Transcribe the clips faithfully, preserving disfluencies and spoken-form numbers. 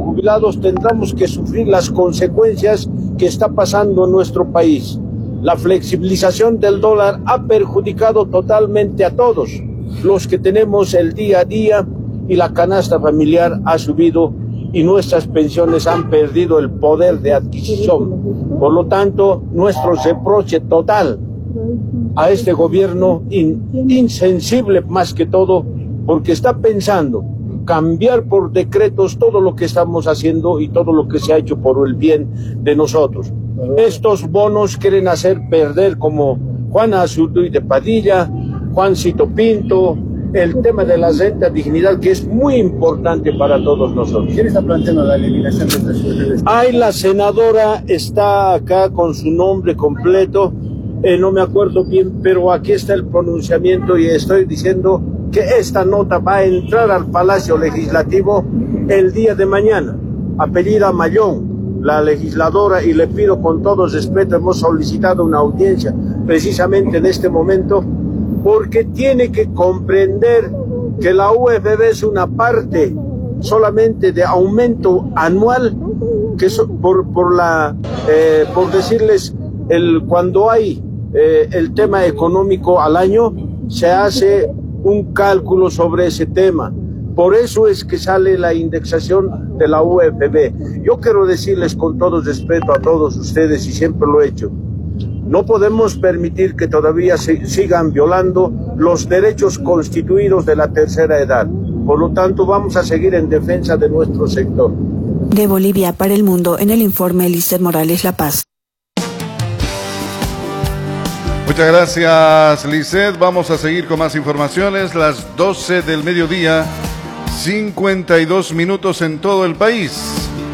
jubilados tendremos que sufrir las consecuencias que está pasando en nuestro país. La flexibilización del dólar ha perjudicado totalmente a todos los que tenemos el día a día y la canasta familiar ha subido y nuestras pensiones han perdido el poder de adquisición. Por lo tanto, nuestro reproche total a este gobierno in, insensible más que todo, porque está pensando cambiar por decretos todo lo que estamos haciendo y todo lo que se ha hecho por el bien de nosotros. Estos bonos quieren hacer perder, como Juan Azurduy de Padilla, Juancito Pinto, el tema de la renta dignidad, que es muy importante para todos nosotros. ¿Quién está planteando la eliminación de estas cosas? Ay, la senadora está acá con su nombre completo, eh, no me acuerdo bien, pero aquí está el pronunciamiento y estoy diciendo que esta nota va a entrar al Palacio Legislativo el día de mañana. Apellida Mayón, la legisladora, y le pido con todo respeto, hemos solicitado una audiencia precisamente en este momento, porque tiene que comprender que la U F B es una parte solamente de aumento anual, que so, por, por, la, eh, por decirles, el, cuando hay eh, el tema económico al año, se hace un cálculo sobre ese tema. Por eso es que sale la indexación de la U F B. Yo quiero decirles con todo respeto a todos ustedes, y siempre lo he hecho, no podemos permitir que todavía se sigan violando los derechos constituidos de la tercera edad. Por lo tanto, vamos a seguir en defensa de nuestro sector. De Bolivia para el mundo, en el informe Lizeth Morales, La Paz. Muchas gracias, Lizeth. Vamos a seguir con más informaciones. Las doce del mediodía, cincuenta y dos minutos en todo el país.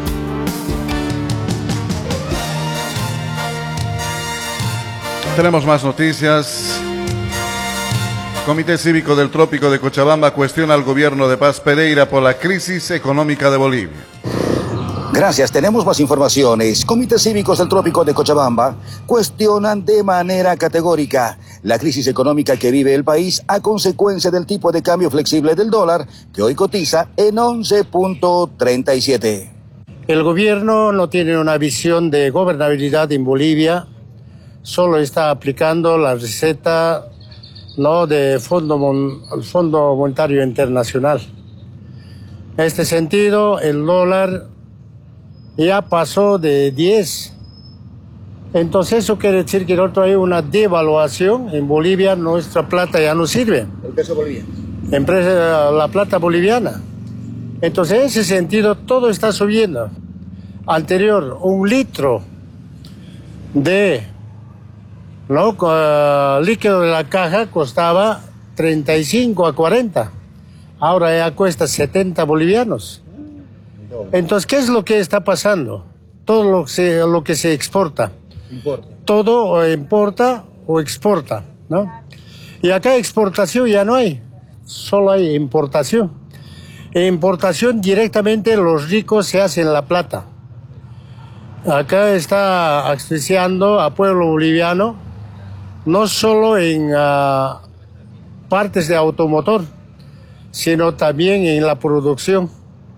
Tenemos más noticias. Comité Cívico del Trópico de Cochabamba cuestiona al gobierno de Paz Pereira por la crisis económica de Bolivia. Gracias, tenemos más informaciones. Comités cívicos del Trópico de Cochabamba cuestionan de manera categórica la crisis económica que vive el país a consecuencia del tipo de cambio flexible del dólar, que hoy cotiza en once punto treinta y siete. El gobierno no tiene una visión de gobernabilidad en Bolivia, solo está aplicando la receta, ¿no?, de Fondo, Mon Fondo Monetario Internacional. En este sentido, el dólar ya pasó de diez. Entonces eso quiere decir que nosotros hay una devaluación. En Bolivia nuestra plata ya no sirve. El peso boliviano. Empresa, la plata boliviana. Entonces en ese sentido todo está subiendo. Anterior, un litro de ¿no? Uh, líquido de la caja costaba treinta y cinco a cuarenta. Ahora ya cuesta setenta bolivianos. Entonces, ¿qué es lo que está pasando? Todo lo que se, lo que se exporta. Importa. Todo o importa o exporta, ¿no? Y acá exportación ya no hay, solo hay importación. E importación directamente los ricos se hacen la plata. Acá está asfixiando a pueblo boliviano, no solo en uh, partes de automotor, sino también en la producción.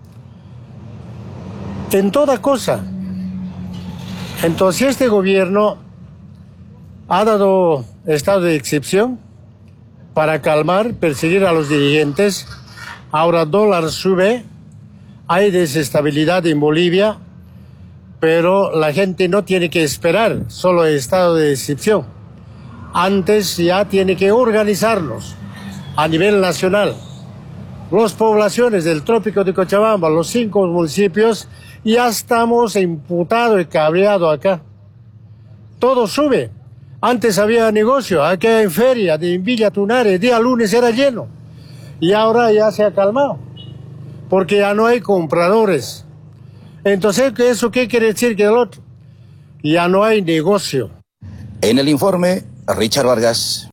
En toda cosa. Entonces este gobierno ha dado estado de excepción para calmar, perseguir a los dirigentes. Ahora dólar sube, hay desestabilidad en Bolivia, pero la gente no tiene que esperar solo estado de excepción. Antes ya tiene que organizarnos a nivel nacional. Las poblaciones del Trópico de Cochabamba, los cinco municipios, ya estamos imputados y cabreados acá. Todo sube. Antes había negocio, acá en feria, de Villa Tunare, día lunes era lleno. Y ahora ya se ha calmado, porque ya no hay compradores. Entonces, ¿eso qué quiere decir que el otro? Ya no hay negocio. En el informe, Richard Vargas.